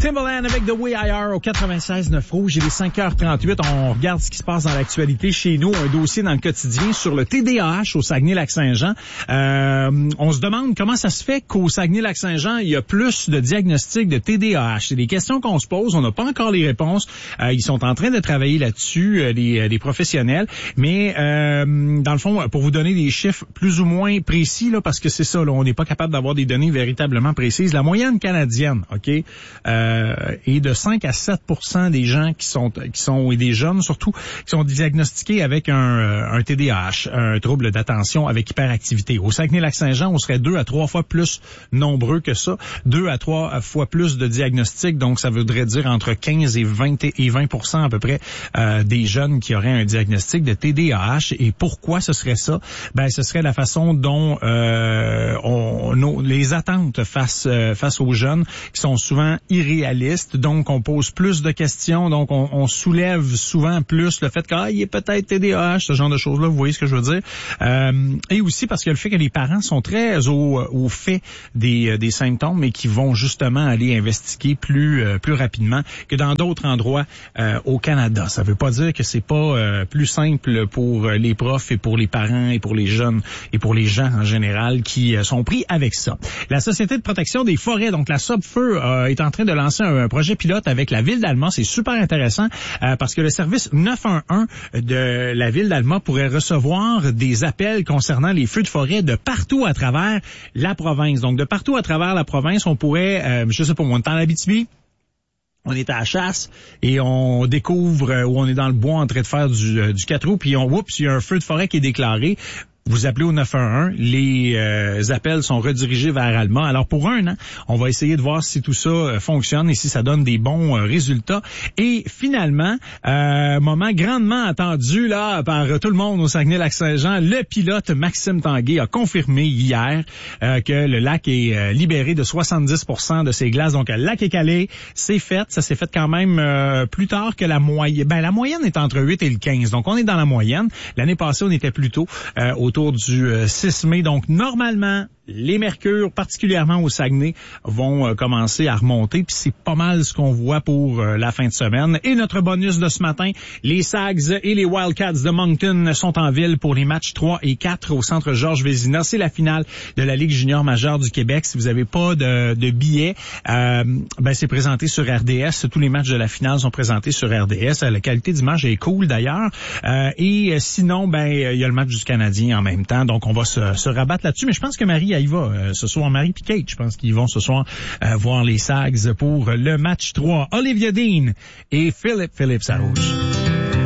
Timbaland avec The Way I Are au 96.9 Rouge. Il est 5h38. On regarde ce qui se passe dans l'actualité chez nous. Un dossier dans le quotidien sur le TDAH au Saguenay-Lac-Saint-Jean. On se demande comment ça se fait qu'au Saguenay-Lac-Saint-Jean, il y a plus de diagnostics de TDAH. C'est des questions qu'on se pose. On n'a pas encore les réponses. Ils sont en train de travailler là-dessus, les professionnels. Mais dans le fond, pour vous donner des chiffres plus ou moins précis, là, parce que c'est ça, là, on n'est pas capable d'avoir des données véritablement précises. La moyenne canadienne, OK, et de 5 à 7% des gens qui sont et des jeunes surtout qui sont diagnostiqués avec un TDAH, un trouble d'attention avec hyperactivité. Au Saguenay-Lac-Saint-Jean, on serait 2 à 3 fois plus nombreux que ça, 2 à 3 fois plus de diagnostics, donc ça voudrait dire entre 15 et 20% à peu près des jeunes qui auraient un diagnostic de TDAH. Et pourquoi ce serait ça? Ben, ce serait la façon dont les attentes face aux jeunes qui sont souvent irréalistes, donc on pose plus de questions, donc on soulève souvent plus le fait qu'il est peut-être TDAH, ce genre de choses-là, vous voyez ce que je veux dire. Et aussi parce que le fait que les parents sont très au fait des symptômes et qui vont justement aller investiguer plus rapidement que dans d'autres endroits au Canada. Ça veut pas dire que c'est pas plus simple pour les profs et pour les parents et pour les jeunes et pour les gens en général qui sont pris avec ça. La Société de protection des forêts, donc la SOPFEU, est en train de lancer un projet pilote avec la ville d'Alma. C'est super intéressant parce que le service 911 de la ville d'Alma pourrait recevoir des appels concernant les feux de forêt de partout à travers la province. Donc, de partout à travers la province, on pourrait, je sais pas, on est en Abitibi, on est à la chasse et on découvre où on est dans le bois en train de faire du 4 roues, puis il y a un feu de forêt qui est déclaré. Vous appelez au 911, les appels sont redirigés vers Alma. Alors pour un an, on va essayer de voir si tout ça fonctionne et si ça donne des bons résultats. Et finalement, moment grandement attendu là par tout le monde au Saguenay-Lac-Saint-Jean, le pilote Maxime Tanguay a confirmé hier que le lac est libéré de 70% de ses glaces. Donc le lac est calé, c'est fait. Ça s'est fait quand même plus tard que la moyenne. Ben la moyenne est entre 8 et le 15. Donc on est dans la moyenne. L'année passée, on était plutôt autour du 6 mai. Donc, normalement, les mercures, particulièrement au Saguenay, vont commencer à remonter. Puis c'est pas mal ce qu'on voit pour la fin de semaine. Et notre bonus de ce matin, les Sags et les Wildcats de Moncton sont en ville pour les matchs 3 et 4 au centre Georges Vézina. C'est la finale de la Ligue junior majeure du Québec. Si vous n'avez pas de billets, c'est présenté sur RDS. Tous les matchs de la finale sont présentés sur RDS. La qualité d'image est cool d'ailleurs. Et sinon, il y a le match du Canadien en même temps. Donc, on va se rabattre là-dessus. Mais je pense que Marie, elle y va ce soir. Marie puis Kate, je pense qu'ils vont ce soir voir les Sags pour le match 3. Olivia Dean et Philippe à Rouge.